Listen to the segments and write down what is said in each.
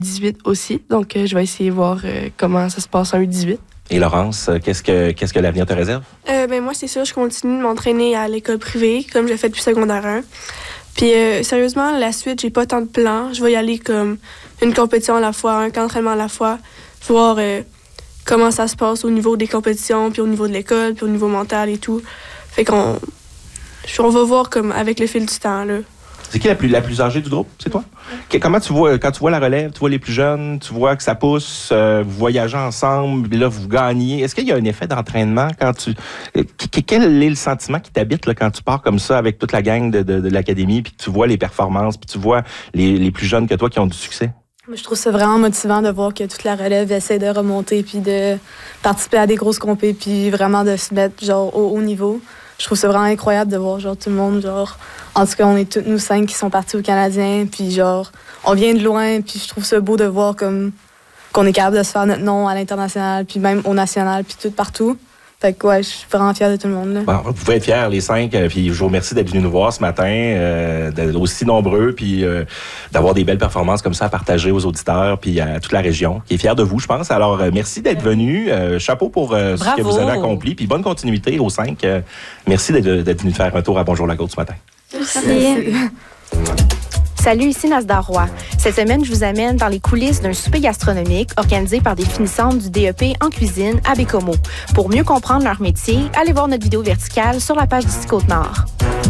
18 aussi. Donc, je vais essayer de voir comment ça se passe en U18. Et Laurence, qu'est-ce que l'avenir te réserve? Moi, c'est sûr, je continue de m'entraîner à l'école privée, comme j'ai fait depuis secondaire 1. Puis, sérieusement, la suite, j'ai pas tant de plans. Je vais y aller comme une compétition à la fois, un camp d'entraînement à la fois, voir comment ça se passe au niveau des compétitions, puis au niveau de l'école, puis au niveau mental et tout. Fait qu'on va voir comme avec le fil du temps, là. C'est qui la plus âgée du groupe? C'est toi? Comment tu vois, quand tu vois la relève, tu vois les plus jeunes, tu vois que ça pousse, vous voyagez ensemble, puis là, vous gagnez. Est-ce qu'il y a un effet d'entraînement quand tu... Quel est le sentiment qui t'habite là, quand tu pars comme ça avec toute la gang de l'académie, puis que tu vois les performances, puis tu vois les plus jeunes que toi qui ont du succès? Moi, je trouve ça vraiment motivant de voir que toute la relève essaie de remonter, puis de participer à des grosses compés, puis vraiment de se mettre genre au haut niveau. Je trouve ça vraiment incroyable de voir genre tout le monde, genre en tout cas on est toutes nous 5 qui sont partis au Canadien, puis genre on vient de loin, puis je trouve ça beau de voir comme qu'on est capable de se faire notre nom à l'international, puis même au national, puis tout partout. Fait que ouais, je suis vraiment fière de tout le monde. Là. Bon, vous pouvez être fiers, les 5, puis je vous remercie d'être venus nous voir ce matin, d'être aussi nombreux, puis d'avoir des belles performances comme ça à partager aux auditeurs, puis à toute la région, qui est fière de vous, je pense. Alors, merci d'être venus. Chapeau pour ce que vous avez accompli, puis bonne continuité aux 5. Merci d'être venus faire un tour à Bonjour la Côte ce matin. Merci. Salut, ici Nasdar Roy. Cette semaine, je vous amène dans les coulisses d'un souper gastronomique organisé par des finissantes du DEP en cuisine à Bécomo. Pour mieux comprendre leur métier, allez voir notre vidéo verticale sur la page d'ici Côte-Nord.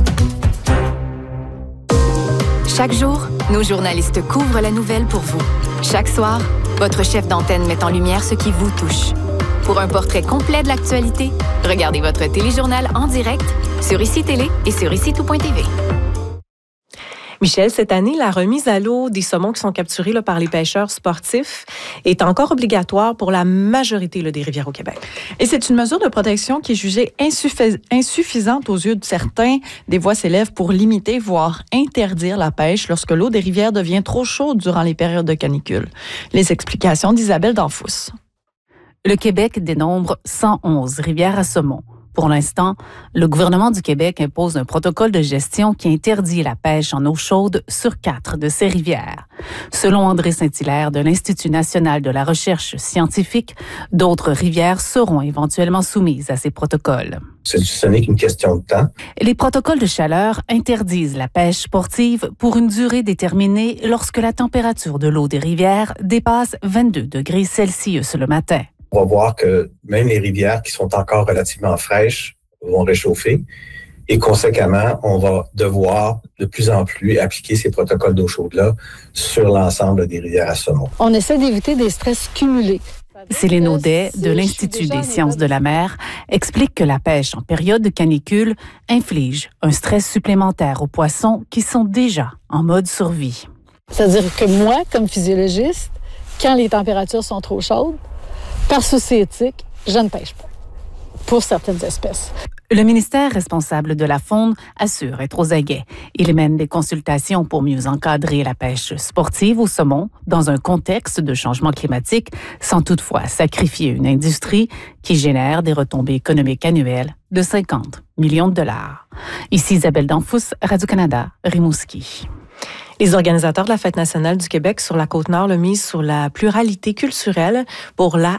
Chaque jour, nos journalistes couvrent la nouvelle pour vous. Chaque soir, votre chef d'antenne met en lumière ce qui vous touche. Pour un portrait complet de l'actualité, regardez votre téléjournal en direct sur ICI Télé et sur ICI-tout.tv. Michel, cette année, la remise à l'eau des saumons qui sont capturés par les pêcheurs sportifs est encore obligatoire pour la majorité des rivières au Québec. Et c'est une mesure de protection qui est jugée insuffisante aux yeux de certains. Des voix s'élèvent pour limiter, voire interdire la pêche lorsque l'eau des rivières devient trop chaude durant les périodes de canicule. Les explications d'Isabelle Danfous. Le Québec dénombre 111 rivières à saumon. Pour l'instant, le gouvernement du Québec impose un protocole de gestion qui interdit la pêche en eau chaude sur 4 de ces rivières. Selon André Saint-Hilaire de l'Institut national de la recherche scientifique, d'autres rivières seront éventuellement soumises à ces protocoles. Ce n'est qu'une question de temps. Les protocoles de chaleur interdisent la pêche sportive pour une durée déterminée lorsque la température de l'eau des rivières dépasse 22 degrés Celsius le matin. On va voir que même les rivières qui sont encore relativement fraîches vont réchauffer et conséquemment, on va devoir de plus en plus appliquer ces protocoles d'eau chaude-là sur l'ensemble des rivières à saumon. On essaie d'éviter des stress cumulés. Céline Audet, de l'Institut des sciences de la mer, explique que la pêche en période de canicule inflige un stress supplémentaire aux poissons qui sont déjà en mode survie. C'est-à-dire que moi, comme physiologiste, quand les températures sont trop chaudes, par souci éthique, je ne pêche pas pour certaines espèces. Le ministère responsable de la faune assure être aux aguets. Il mène des consultations pour mieux encadrer la pêche sportive au saumon dans un contexte de changement climatique, sans toutefois sacrifier une industrie qui génère des retombées économiques annuelles de 50 millions de dollars. Ici Isabelle Danfous, Radio-Canada, Rimouski. Les organisateurs de la Fête nationale du Québec sur la Côte-Nord le misent sur la pluralité culturelle pour la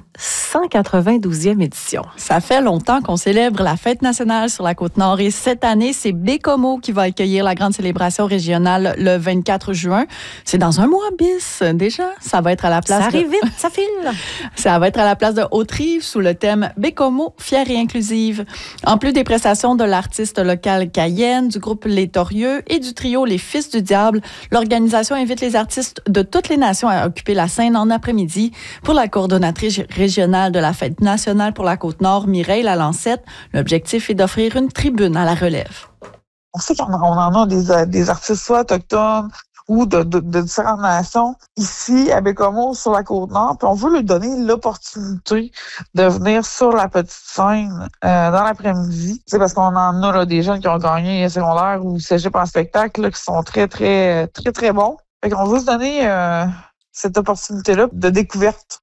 192e édition. Ça fait longtemps qu'on célèbre la Fête nationale sur la Côte-Nord et cette année, c'est Bécomo qui va accueillir la grande célébration régionale le 24 juin. C'est dans un mois bis déjà. Ça va être à la place Ça arrive vite, ça file. Ça va être à la place de Haute-Rive sous le thème Bécomo, fière et inclusive. En plus des prestations de l'artiste local Cayenne, du groupe Les Torieux et du trio Les Fils du Diable, l'organisation invite les artistes de toutes les nations à occuper la scène en après-midi. Pour la coordonnatrice régionale de la Fête nationale pour la Côte-Nord, Mireille Lalancette, l'objectif est d'offrir une tribune à la relève. On sait qu'on en a des artistes soit autochtones ou de différentes nations ici à Bécomo sur la Côte-Nord, puis on veut leur donner l'opportunité de venir sur la petite scène dans l'après-midi. C'est parce qu'on en a là, des jeunes qui ont gagné secondaire ou cégep en spectacle là, qui sont très bons. Fait qu'on veut se donner cette opportunité-là de découverte.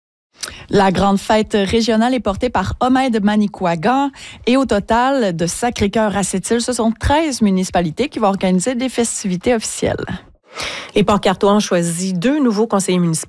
La grande fête régionale est portée par Omed Manicouagan et au total de Sacré-Cœur à Sept-Îles, ce sont 13 municipalités qui vont organiser des festivités officielles. Les Port-Cartois ont choisi 2 nouveaux conseillers municipaux